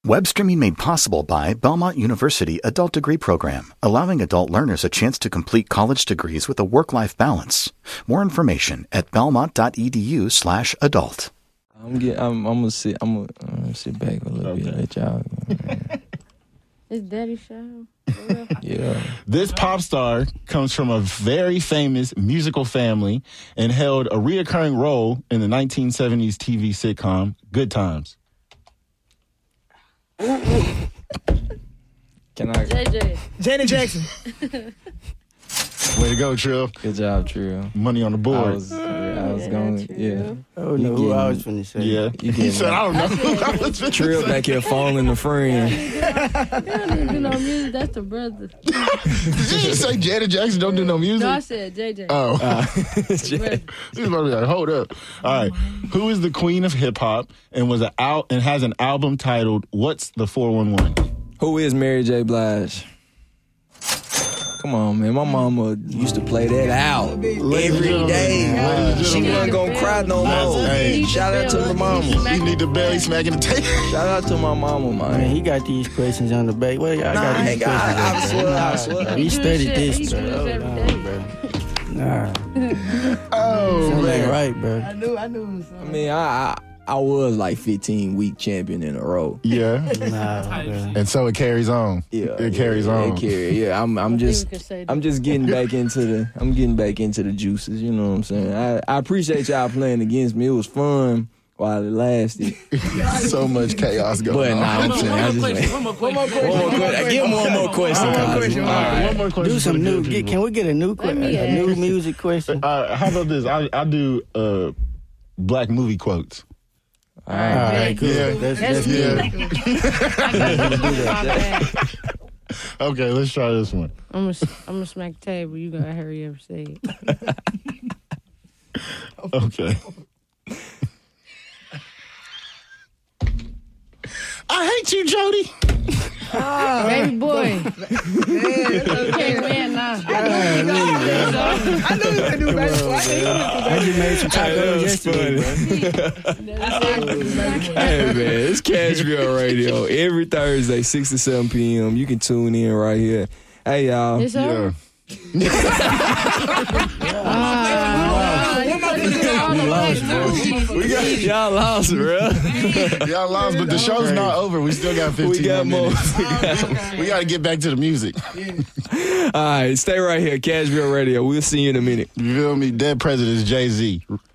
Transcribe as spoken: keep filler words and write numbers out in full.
Web streaming made possible by Belmont University Adult Degree Program, allowing adult learners a chance to complete college degrees with a work-life balance. More information at belmont.edu slash adult. I'm get, I'm, I'm gonna sit. I'm gonna, I'm gonna sit back a little okay. bit. Let y'all. It's Daddy show. Yeah. This pop star comes from a very famous musical family and held a reoccurring role in the nineteen seventies T V sitcom Good Times. Can I? J J. Janet Jackson. Way to go, Trill. Good job, Trill. Money on the board. I was, I was Yeah, going, Trill. yeah. I don't know who I was finna say. Yeah. You He said, I don't know who I was finna Trill say. back here falling a friend. He don't even do no music. That's the brother. Did you just say Janet Jackson don't do no music? No, I said J J. Oh. Brother. He's about to be like, hold up. All right. Who is the queen of hip hop and was a out and has an album titled What's the four one one? Who is Mary J. Blige? Come on, man. My mama used to play that out every day. She wasn't gonna cry no more. Hey, shout out to my mama. You need the belly smacking the tape. Shout out to my mama, man. Man, he got these questions on the back. Well, I Nah, got I these ain't got- I- I questions. swear, I on swear. the back. He studied this, bro. Nah, Oh, Sound man. like right, bro. I knew, I knew it was I mean, I, I I was like fifteen week champion in a row. Yeah. Nah, bro. And so it carries on. Yeah, It carries yeah, on. It carry, yeah, I'm I'm just we could say I'm that. just getting back into the I'm getting back into the juices. You know what I'm saying? I, I appreciate y'all playing against me. It was fun while it lasted. So much chaos going But on. nah, I'm saying I just like, One more question. one more question. Give him one more question. One more Cosby. question. All right. One more question. Do for some the new. good Get, people. can we get a new, que- Let me a new ask. music question? Uh, how about this? I I do uh, black movie quotes. All All right. right, cool. Yeah. That's, That's that's Yeah. good. Okay, let's try this one. I'm gonna I'm gonna smack the table. You gotta hurry up and say it. Okay. I hate you, Jody. Baby boy. You can't win now. I knew he could do better. I just made some tacos yesterday, bro. Hey man, it's Cashville Radio every Thursday, six to seven p.m. You can tune in right here. Hey y'all, It's over. Yeah. We lost, bro. We got, y'all lost, bro. y'all lost, but the show's not over. We still got fifteen We got more more. minutes. We got We got to get back to the music. All right, stay right here, Cashville Radio. We'll see you in a minute. You feel me? Dead President's Jay-Z.